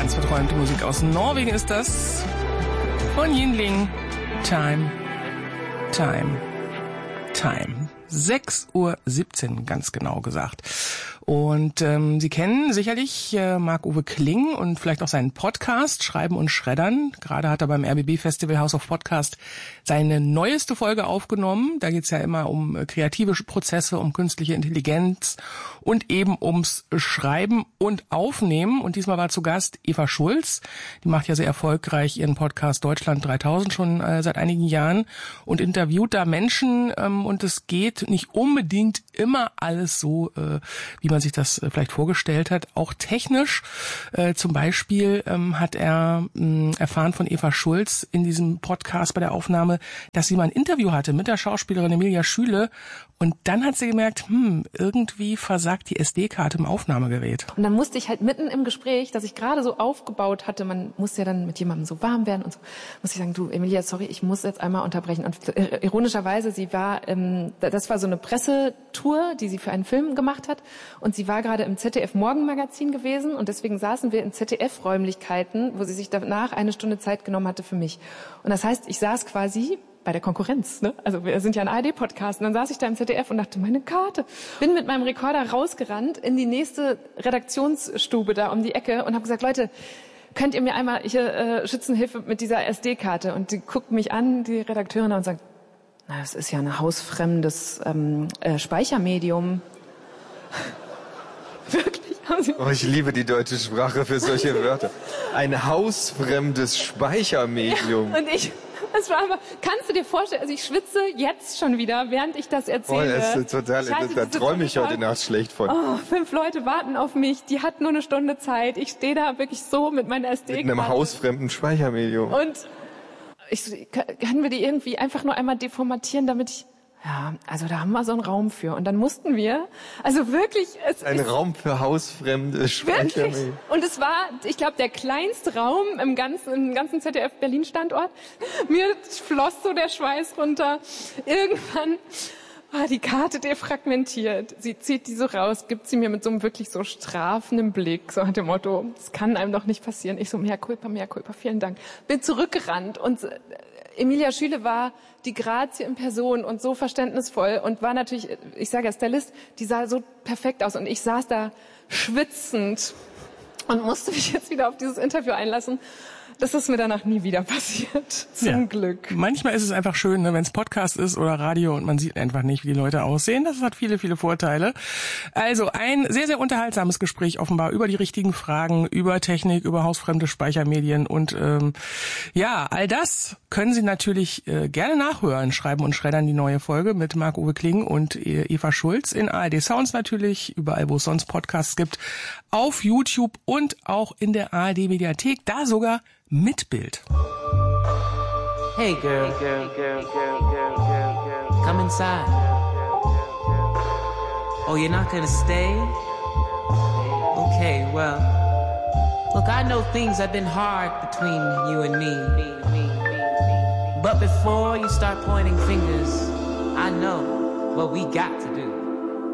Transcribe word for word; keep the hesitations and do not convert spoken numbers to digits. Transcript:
herzverträumte Musik aus Norwegen ist das. Von Yingling. Time, Time, Time. sechs Uhr siebzehn, ganz genau gesagt. Und ähm, Sie kennen sicherlich äh, Marc-Uwe Kling und vielleicht auch seinen Podcast Schreiben und Schreddern. Gerade hat er beim R B B Festival House of Podcast seine neueste Folge aufgenommen. Da geht es ja immer um äh, kreative Prozesse, um künstliche Intelligenz und eben ums Schreiben und Aufnehmen. Und diesmal war zu Gast Eva Schulz. Die macht ja sehr erfolgreich ihren Podcast Deutschland dreitausend schon äh, seit einigen Jahren und interviewt da Menschen. Ähm, und es geht nicht unbedingt immer alles so, äh, wie man sich das äh, vielleicht vorgestellt hat. Auch technisch. Äh, zum Beispiel ähm, hat er mh, erfahren von Eva Schulz in diesem Podcast bei der Aufnahme, dass sie mal ein Interview hatte mit der Schauspielerin Emilia Schüle. Und dann hat sie gemerkt, hm, irgendwie versagt die S D-Karte im Aufnahmegerät. Und dann musste ich halt mitten im Gespräch, das ich gerade so aufgebaut hatte, man muss ja dann mit jemandem so warm werden und so, muss ich sagen, du Emilia, sorry, ich muss jetzt einmal unterbrechen. Und ironischerweise, sie war, ähm, das war so eine Pressetour, die sie für einen Film gemacht hat. Und sie war gerade im Z D F-Morgenmagazin gewesen. Und deswegen saßen wir in Z D F-Räumlichkeiten, wo sie sich danach eine Stunde Zeit genommen hatte für mich. Und das heißt, ich saß quasi bei der Konkurrenz, ne? Also wir sind ja ein A R D-Podcast. Und dann saß ich da im Z D F und dachte, meine Karte. Bin mit meinem Rekorder rausgerannt in die nächste Redaktionsstube da um die Ecke und habe gesagt, Leute, könnt ihr mir einmal hier äh, Schützenhilfe mit dieser S D-Karte? Und die guckt mich an, die Redakteurin, und sagt, na, das ist ja ein hausfremdes ähm, äh, Speichermedium. Wirklich? Haben Sie... Oh, ich liebe die deutsche Sprache für solche Wörter. Ein hausfremdes Speichermedium. Und ich... Es war aber, kannst du dir vorstellen, also ich schwitze jetzt schon wieder, während ich das erzähle. Oh, das ist total, Scheiße, da träume ich heute Nacht schlecht von. Oh, fünf Leute warten auf mich, die hat nur eine Stunde Zeit. Ich stehe da wirklich so mit meiner S D-Karte. Mit einem hausfremden Speichermedium. Und ich, können wir die irgendwie einfach nur einmal deformatieren, damit ich... Ja, also da haben wir so einen Raum für. Und dann mussten wir, also wirklich... Es Ein ist, Raum für hausfremde Speichermedien. Wirklich? Und es war, ich glaube, der kleinste Raum im ganzen, im ganzen Z D F Berlin-Standort. Mir floss so der Schweiß runter. Irgendwann war die Karte defragmentiert. Sie zieht die so raus, gibt sie mir mit so einem wirklich so strafenden Blick, so nach dem Motto, das kann einem doch nicht passieren. Ich so, mehr Culpa, mehr Culpa, vielen Dank. Bin zurückgerannt und Emilia Schüle war die Grazie in Person und so verständnisvoll und war natürlich, ich sage ja, Stylist, die sah so perfekt aus und ich saß da schwitzend und musste mich jetzt wieder auf dieses Interview einlassen. Das ist mir danach nie wieder passiert, zum ja. Glück. Manchmal ist es einfach schön, ne, wenn es Podcast ist oder Radio und man sieht einfach nicht, wie die Leute aussehen. Das hat viele, viele Vorteile. Also ein sehr, sehr unterhaltsames Gespräch offenbar über die richtigen Fragen, über Technik, über hausfremde Speichermedien und ähm, ja, all das können Sie natürlich äh, gerne nachhören. Schreiben und Schreddern, die neue Folge mit Marc-Uwe Kling und äh, Eva Schulz in A R D Sounds natürlich, überall, wo es sonst Podcasts gibt, auf YouTube und auch in der A R D Mediathek, da sogar mit Bild. Hey girl, girl, girl, girl, girl, girl, girl, come inside. Oh, you're not gonna stay? Okay, well, look, I know things have been hard between you and me. But before you start pointing fingers, I know what we got to